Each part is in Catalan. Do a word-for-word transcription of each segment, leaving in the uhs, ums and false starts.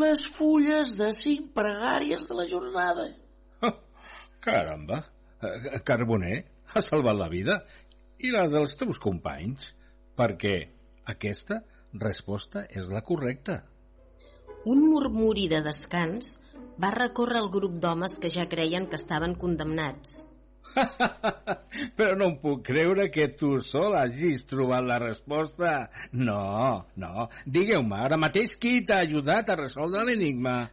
les fulles de cinc pregàries de la jornada. Oh, caramba, Carboner, has salvat la vida i la dels teus companys, perquè aquesta resposta és la correcta. Un murmuri de descans va recórrer el grup d'homes que ja creien que estaven condemnats. Però no em puc creure que tu sol hagis trobat la resposta. No, no. Digueu-me ara mateix qui t'ha ajudat a resoldre l'enigma.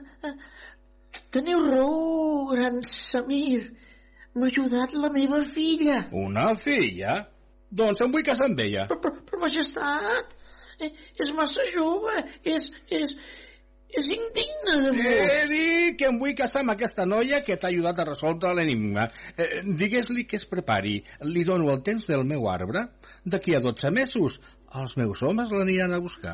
Teniu raó, gran Samir. M'ha ajudat la meva filla. Una filla? Doncs em vull casar amb ella. Però, però, però majestat, és massa jove, és... és... és indigne de vos. He dit que em vull casar amb aquesta noia que t'ha ajudat a resoldre l'enigma. Eh, Digues-li que es prepari. Li dono el temps del meu arbre. D'aquí a dotze mesos, els meus homes l'aniran a buscar.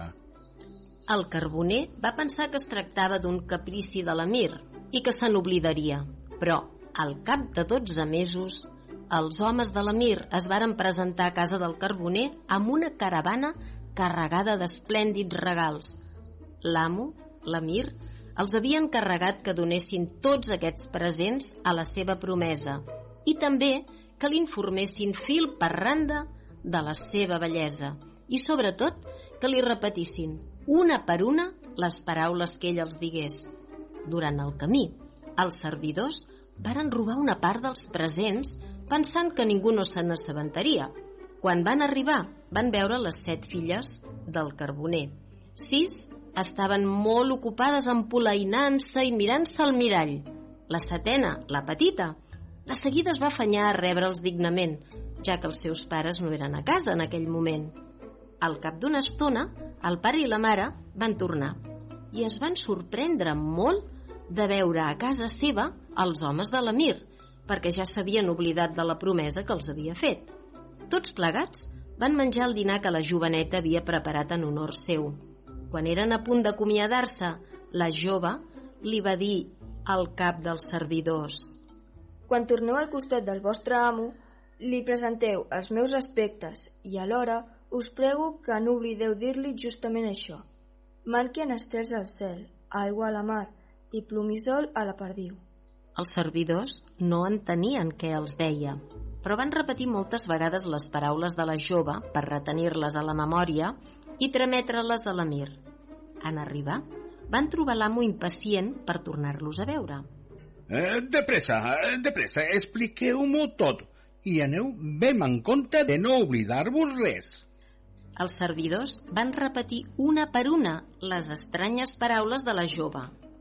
El carboner va pensar que es tractava d'un caprici de l'emir i que se n'oblidaria. Però, al cap de dotze mesos, els homes de l'emir es varen presentar a casa del carboner amb una caravana carregada d'esplèndids regals. L'amo, l'emir, els havia encarregat que donessin tots aquests presents a la seva promesa i també que l'informessin fil per randa de la seva bellesa i, sobretot, que li repetissin una per una les paraules que ell els digués. Durant el camí, els servidors varen robar una part dels presents pensant que ningú no se n'assabentaria. Quan van arribar, van veure les set filles del carboner. Sis estaven molt ocupades empolainant-se i mirant-se al mirall. La setena, la petita, de seguida es va afanyar a rebre'ls dignament, ja que els seus pares no eren a casa en aquell moment. Al cap d'una estona, el pare i la mare van tornar i es van sorprendre molt de veure a casa seva els homes de l'emir, perquè ja s'havien oblidat de la promesa que els havia fet. Tots plegats van menjar el dinar que la joveneta havia preparat en honor seu. Quan eren a punt d'acomiadar-se, la jove li va dir al cap dels servidors: quan torneu al costat del vostre amo, li presenteu els meus aspectes i alhora us prego que no oblideu dir-li justament això. Manquen estels al cel, aigua a la mar i plomissol a la perdiu. Els servidors no entenien què els deia, però van repetir moltes vegades les paraules de la jove per retenir-les a la memòria i trametre-les a l'emir. En arribar, van trobar l'amo impacient per tornar-los a veure. Eh, de pressa, de pressa, expliqueu-m'ho tot i aneu ben en compte de no oblidar-vos res. Els servidors van repetir una per una les estranyes paraules de la jove.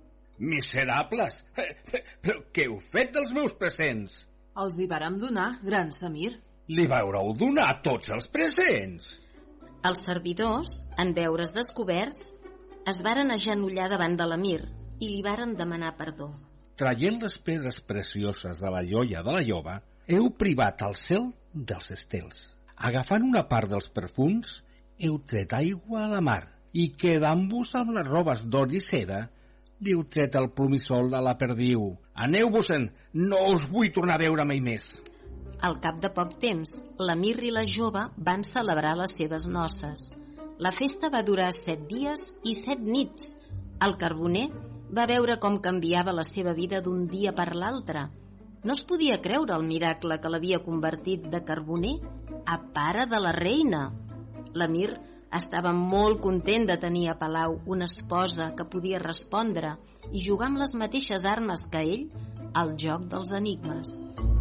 Miserables! Però què heu fet dels meus presents? Els hi vàrem donar, gran Samir. Li vaureu donar tots els presents? Els servidors, en veure's descoberts, es varen agenollar davant de l'emir i li varen demanar perdó. Traient les pedres precioses de la joia de la jove, heu privat el cel dels estels. Agafant una part dels perfums, heu tret aigua a la mar i quedant-vos amb les robes d'or i seda, li heu tret el plomissol a la perdiu. Aneu-vos-en, no us vull tornar a veure mai més. Al cap de poc temps, l'emir i la jove van celebrar les seves noces. La festa va durar set dies i set nits. El carboner va veure com canviava la seva vida d'un dia per l'altre. No es podia creure el miracle que l'havia convertit de carboner a pare de la reina. L'emir estava molt content de tenir a palau una esposa que podia respondre i jugar amb les mateixes armes que ell al joc dels enigmes.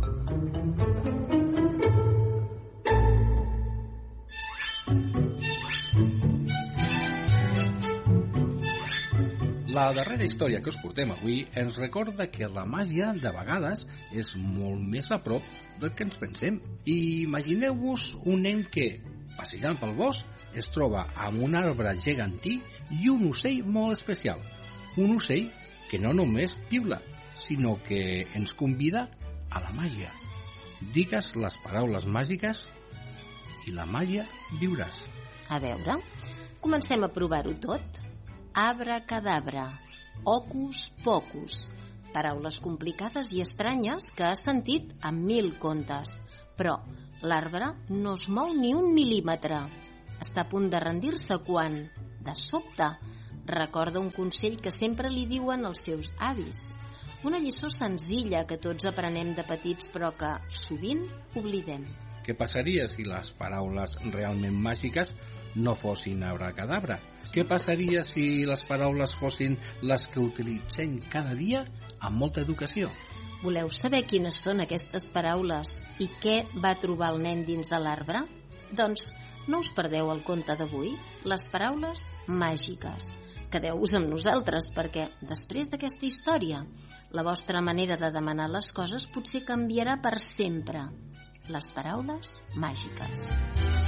La darrera història que us portem avui ens recorda que la màgia de vegades és molt més a prop del que ens pensem. I imagineu-vos un nen que, passejant pel bosc, es troba amb un arbre gegantí i un ocell molt especial. Un ocell que no només piula, sinó que ens convida a la màgia. Digues les paraules màgiques i la màgia viuràs. A veure, comencem a provar-ho tot. Abracadabra, hocus pocus, paraules complicades i estranyes que has sentit en mil contes. Però l'arbre no es mou ni un mil·límetre. Està a punt de rendir-se quan, de sobte, recorda un consell que sempre li diuen els seus avis. Una lliçó senzilla que tots aprenem de petits però que sovint oblidem. Què passaria si les paraules realment màgiques no fossin abracadabra? Què passaria si les paraules fossin les que utilitzem cada dia amb molta educació? Voleu saber quines són aquestes paraules i què va trobar el nen dins de l'arbre? Doncs no us perdeu el conte d'avui, les paraules màgiques. Quedeu-vos amb nosaltres perquè després d'aquesta història la vostra manera de demanar les coses potser canviarà per sempre. Les paraules màgiques.